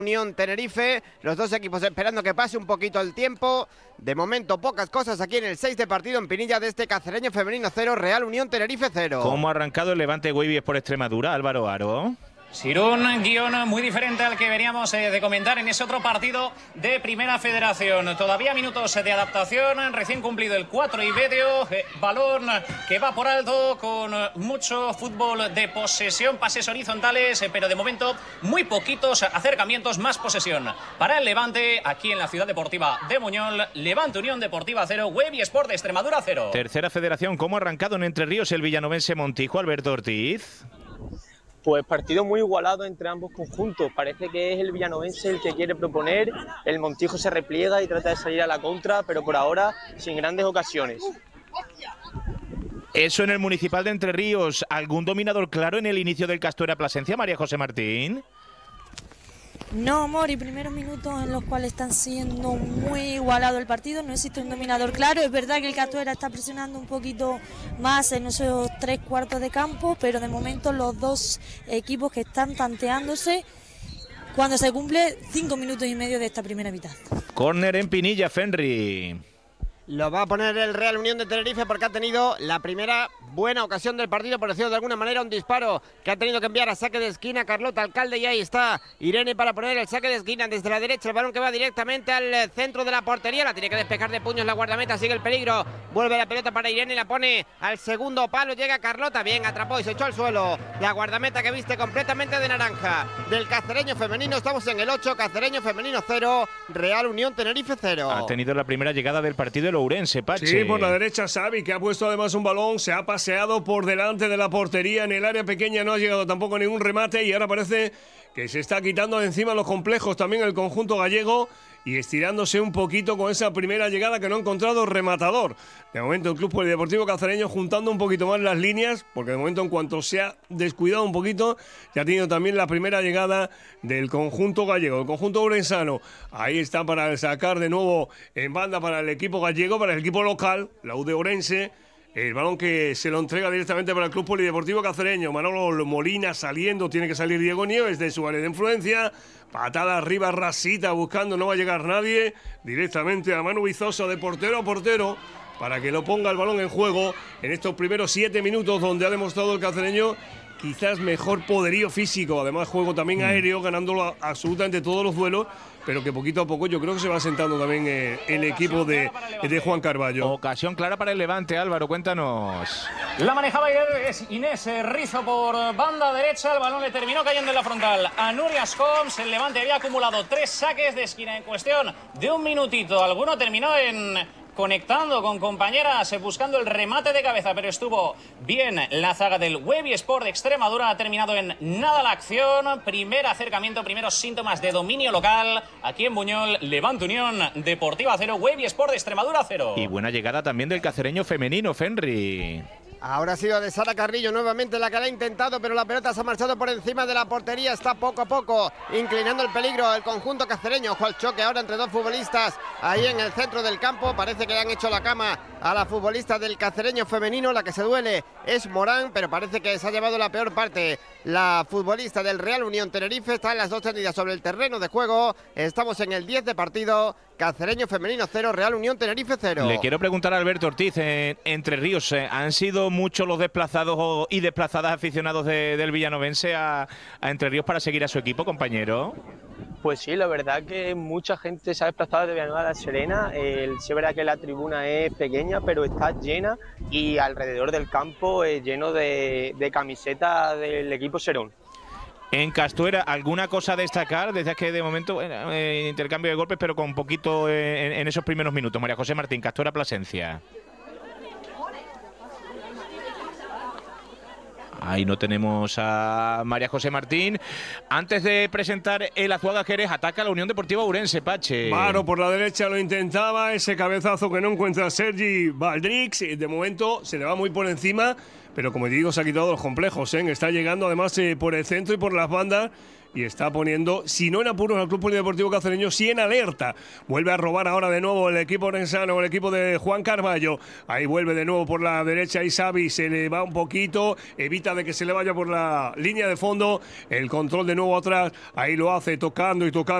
Unión Tenerife, los dos equipos esperando que pase un poquito el tiempo. De momento pocas cosas aquí en el 6 de partido en Pinilla de este Cacereño Femenino 0, Real Unión Tenerife 0. ¿Cómo ha arrancado el Levante Guevies por Extremadura, Álvaro Aro? Sirún, guión muy diferente al que veníamos de comentar en ese otro partido de Primera Federación. Todavía minutos de adaptación, recién cumplido el 4:30, balón que va por alto con mucho fútbol de posesión, pases horizontales, pero de momento muy poquitos acercamientos, más posesión para el Levante aquí en la Ciudad Deportiva de Muñol. Levante Unión Deportiva 0, Guevies Sport de Extremadura 0. Tercera Federación, ¿cómo ha arrancado en Entre Ríos el villanovense Montijo, Alberto Ortiz? Pues partido muy igualado entre ambos conjuntos. Parece que es el villanovense el que quiere proponer. El Montijo se repliega y trata de salir a la contra, pero por ahora sin grandes ocasiones. Eso en el Municipal de Entre Ríos. ¿Algún dominador claro en el inicio del Castuera Plasencia, María José Martín? No, Mori, primeros minutos en los cuales están siendo muy igualado el partido, no existe un dominador claro. Es verdad que el Castuera está presionando un poquito más en esos 3/4 de campo, pero de momento los dos equipos que están tanteándose cuando se cumple 5 minutos y medio de esta primera mitad. Córner en Pinilla, Fenry. Lo va a poner el Real Unión de Tenerife porque ha tenido la primera buena ocasión del partido, por decirlo de alguna manera, un disparo que ha tenido que enviar a saque de esquina Carlota Alcalde, y ahí está Irene para poner el saque de esquina desde la derecha, el balón que va directamente al centro de la portería, la tiene que despejar de puños la guardameta, sigue el peligro, vuelve la pelota para Irene, la pone al segundo palo, llega Carlota, bien, atrapó y se echó al suelo, la guardameta que viste completamente de naranja del Cacereño Femenino. Estamos en el 8, Cacereño Femenino 0, Real Unión Tenerife 0. Ha tenido la primera llegada del partido el Ourense, Pache. Sí, por la derecha Xavi, que ha puesto además un balón, se ha paseado por delante de la portería, en el área pequeña no ha llegado tampoco ningún remate y ahora parece que se está quitando de encima los complejos también el conjunto gallego y estirándose un poquito con esa primera llegada que no ha encontrado rematador. De momento el Club Polideportivo Cacereño juntando un poquito más las líneas, porque de momento en cuanto se ha descuidado un poquito, ya ha tenido también la primera llegada del conjunto gallego, el conjunto orensano. Ahí está para sacar de nuevo en banda para el equipo gallego, para el equipo local, la U de Orense. El balón que se lo entrega directamente para el Club Polideportivo Cacereño. Manolo Molina saliendo, tiene que salir Diego Nieves de su área de influencia. Patada arriba, rasita, buscando, no va a llegar nadie. Directamente a Manu Vizosa de portero a portero para que lo ponga el balón en juego en estos primeros 7 minutos donde ha demostrado el cacereño quizás mejor poderío físico, además juego también aéreo, ganándolo absolutamente todos los duelos, pero que poquito a poco yo creo que se va sentando también el equipo de Juan Carballo. Ocasión clara para el Levante, Álvaro, cuéntanos. La manejaba Inés Rizo por banda derecha, el balón le terminó cayendo en la frontal a Nuria Scoms. El Levante había acumulado 3 saques de esquina en cuestión de un minutito, alguno terminó conectando con compañeras, buscando el remate de cabeza, pero estuvo bien la zaga del Guevies Sport de Extremadura. Ha terminado en nada la acción. Primer acercamiento, primeros síntomas de dominio local aquí en Buñol. Levante Unión Deportiva 0, Guevies Sport de Extremadura 0. Y buena llegada también del cacereño femenino, Fenry. Ahora ha sido de Sara Carrillo nuevamente la que la ha intentado, pero la pelota se ha marchado por encima de la portería. Está poco a poco inclinando el peligro el conjunto cacereño. Ojo al choque ahora entre dos futbolistas ahí en el centro del campo. Parece que le han hecho la cama a la futbolista del cacereño femenino. La que se duele es Morán, pero parece que se ha llevado la peor parte la futbolista del Real Unión Tenerife. Están las dos tendidas sobre el terreno de juego. Estamos en el 10 de partido. Cacereño femenino 0, Real Unión Tenerife 0. Le quiero preguntar a Alberto Ortiz, Entre Ríos, ¿han sido muchos los desplazados y desplazadas aficionados del villanovense a Entre Ríos para seguir a su equipo, compañero? Pues sí, la verdad que mucha gente se ha desplazado de Villanueva de la Serena. Sí es verdad que la tribuna es pequeña, pero está llena y alrededor del campo lleno de camisetas del equipo Serón. En Castuera, ¿alguna cosa a destacar? Desde que de momento intercambio de golpes, pero con poquito en esos primeros minutos. María José Martín, Castuera Plasencia. Ahí no tenemos a María José Martín. Antes de presentar el Azuaga Jerez, ataca a la Unión Deportiva Ourense, Pache. Claro, por la derecha lo intentaba, ese cabezazo que no encuentra Sergi Valdrix. De momento se le va muy por encima, pero como digo, se ha quitado los complejos. Está llegando además por el centro y por las bandas y está poniendo, si no en apuros al Club Polideportivo Cacereño, sí en alerta. Vuelve a robar ahora de nuevo el equipo orensano, el equipo de Juan Carballo. Ahí vuelve de nuevo por la derecha Isabi, se le va un poquito, evita de que se le vaya por la línea de fondo. El control de nuevo atrás, ahí lo hace tocando y tocando.